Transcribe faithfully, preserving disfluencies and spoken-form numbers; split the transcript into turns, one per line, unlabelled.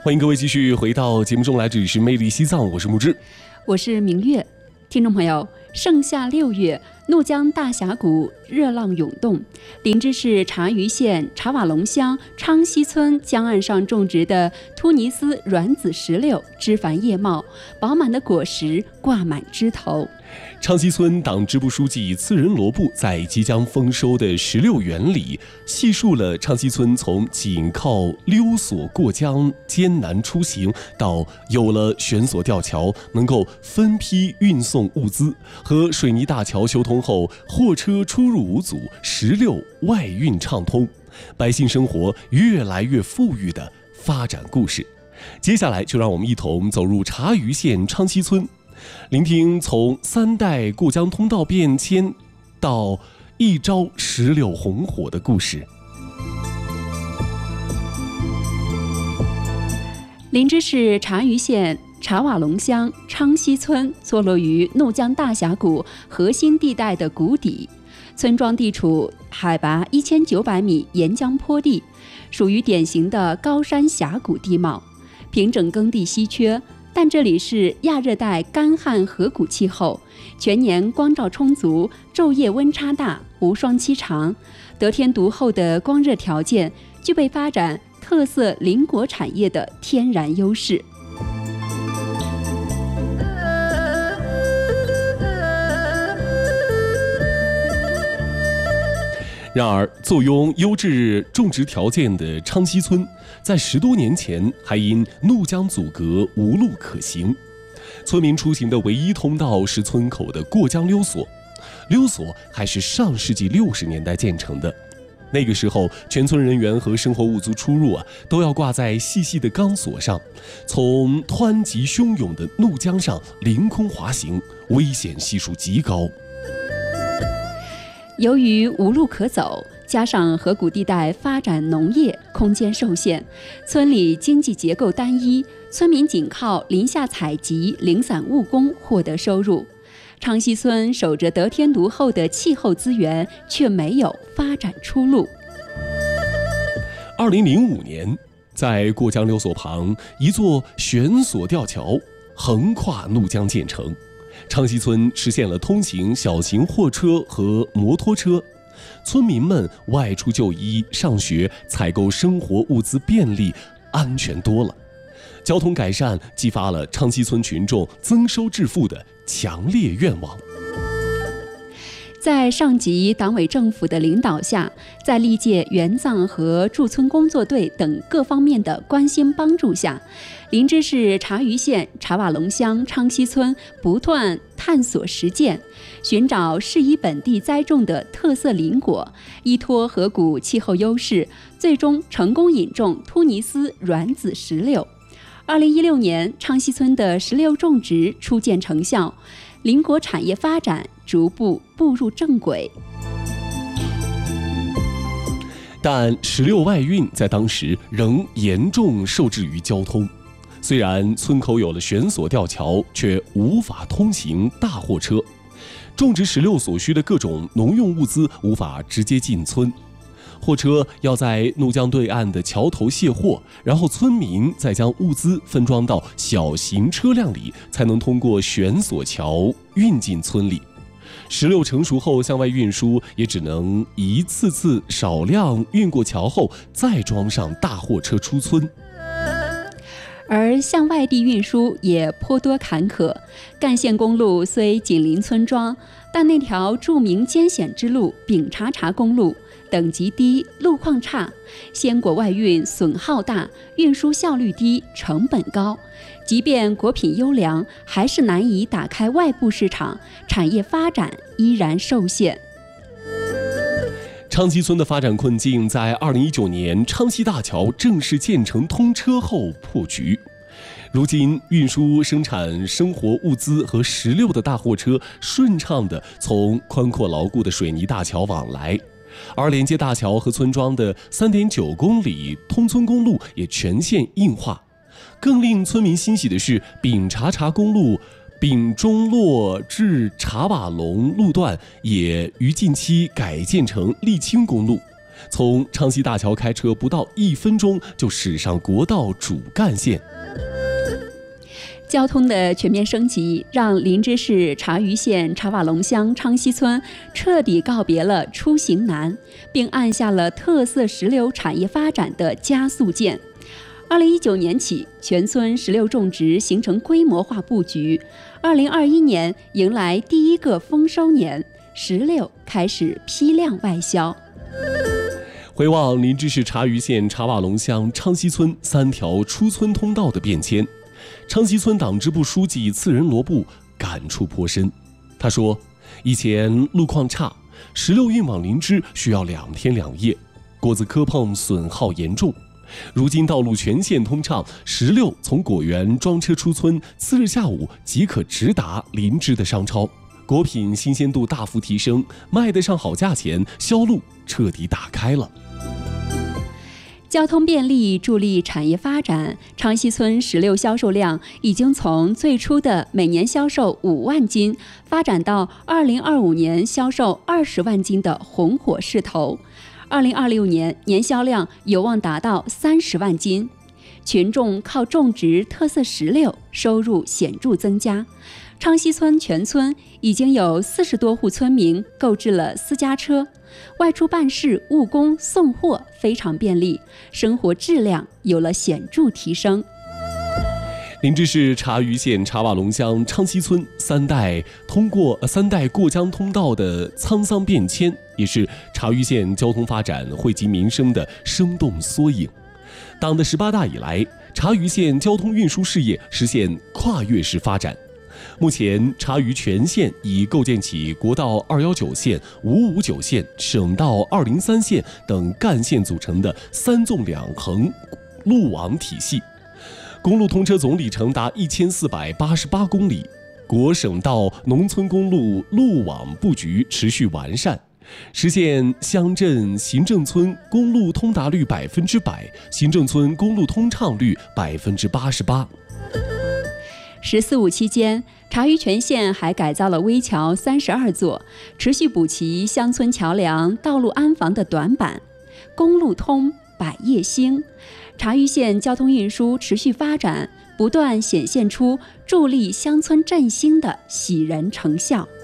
欢迎各位继续回到节目中来，这里是魅力西藏，我是木之，
我是明月。听众朋友，盛夏六月，怒江大峡谷热浪涌动，林芝市察隅县察瓦龙乡昌西村江岸上种植的突尼斯软籽石榴枝繁叶茂，饱满的果实挂满枝头。
昌西村党支部书记次仁罗布在即将丰收的石榴园里细述了昌西村从紧靠溜索过江艰难出行，到有了悬索吊桥能够分批运送物资，和水泥大桥修通后货车出入无阻，石榴外运畅通，百姓生活越来越富裕的发展故事。接下来就让我们一同走入察隅县昌西村，聆听从三代过江通道变迁到一朝石榴红火的故事。
林芝市察隅县察瓦龙乡昌西村坐落于怒江大峡谷核心地带的谷底，村庄地处海拔一千九百米沿江坡地，属于典型的高山峡谷地貌，平整耕地稀缺，但这里是亚热带干旱河谷气候，全年光照充足，昼夜温差大，无霜期长，得天独厚的光热条件，具备发展特色林果产业的天然优势。
然而，坐拥优质种植条件的昌西村，在十多年前还因怒江阻隔无路可行。村民出行的唯一通道是村口的过江溜索，溜索还是上世纪六十年代建成的。那个时候，全村人员和生活物资出入啊，都要挂在细细的钢索上，从湍急汹涌的怒江上凌空滑行，危险系数极高。
由于无路可走，加上河谷地带发展农业空间受限，村里经济结构单一，村民仅靠林下采集、零散务工获得收入。昌西村守着得天独厚的气候资源，却没有发展出路。
二零零五年，在过江溜索旁，一座悬索吊桥横跨怒江建成。昌西村实现了通行小型货车和摩托车，村民们外出就医、上学、采购生活物资便利、安全多了。交通改善激发了昌西村群众增收致富的强烈愿望。
在上级党委政府的领导下，在历届援藏和驻村工作队等各方面的关心帮助下，林芝市察隅县察瓦龙乡昌西村不断探索实践，寻找适宜本地栽种的特色林果，依托河谷气候优势，最终成功引种突尼斯软籽石榴。二零一六年，昌西村的石榴种植初见成效，林果产业发展逐步步入正轨。
但石榴外运在当时仍严重受制于交通，虽然村口有了悬索吊桥，却无法通行大货车，种植石榴所需的各种农用物资无法直接进村。货车要在怒江对岸的桥头卸货，然后村民再将物资分装到小型车辆里，才能通过悬索桥运进村里。石榴成熟后向外运输，也只能一次次少量运过桥后，再装上大货车出村。
而向外地运输也颇多坎坷，干线公路虽紧邻村庄，但那条著名艰险之路丙察察公路等级低，路况差，鲜果外运损耗大，运输效率低，成本高。即便果品优良，还是难以打开外部市场，产业发展依然受限。
昌西村的发展困境在二零一九年昌西大桥正式建成通车后破局。如今，运输生产生活物资和石榴的大货车顺畅地从宽阔牢固的水泥大桥往来，而连接大桥和村庄的 三点九公里通村公路也全线硬化。更令村民欣喜的是，丙察察公路丙中洛至察瓦龙路段也于近期改建成沥青公路， 从昌溪大桥开车不到一分钟就驶上国道主干线。
交通的全面升级，让林芝市茶余县茶瓦龙乡昌溪村彻底告别了出行难，并按下了特色石榴产业发展的加速键。二零一九年起，全村石榴种植形成规模化布局。二零二一年迎来第一个丰收年，石榴开始批量外销。
回望林芝市茶余县茶瓦龙乡昌溪村三条出村通道的变迁，昌溪村党支部书记次仁罗布感触颇深。他说，以前路况差，石榴运往林芝需要两天两夜，果子磕碰损耗严重。如今道路全线通畅，石榴从果园装车出村，次日下午即可直达林芝的商超，果品新鲜度大幅提升，卖得上好价钱，销路彻底打开了。
交通便利助力产业发展，昌溪村石榴销售量已经从最初的每年销售五万斤，发展到二零二五年销售二十万斤的红火势头。二零二六年年销量有望达到三十万斤。群众靠种植特色石榴，收入显著增加。昌溪村全村已经有四十多户村民购置了私家车，外出办事、务工、送货非常便利，生活质量有了显著提升。
林芝市茶余县茶瓦龙乡昌溪村三代通过三代过江通道的沧桑变迁，也是茶余县交通发展惠及民生的生动缩影。党的十八大以来，茶余县交通运输事业实现跨越式发展。目前，茶余全县已构建起国道二一九线、五五九线、省道二零三线等干线组成的三纵两横路网体系。公路通车总里程达一千四百八十八公里，国省道农村公路路网布局持续完善，实现乡镇行政村公路通达率百分之百，行政村公路通畅率百分之八十八。
十四五期间，茶余全县还改造了危桥三十二座，持续补齐乡村桥梁、道路安防的短板，公路通，百业兴。茶余县交通运输持续发展，不断显现出助力乡村振兴的喜人成效。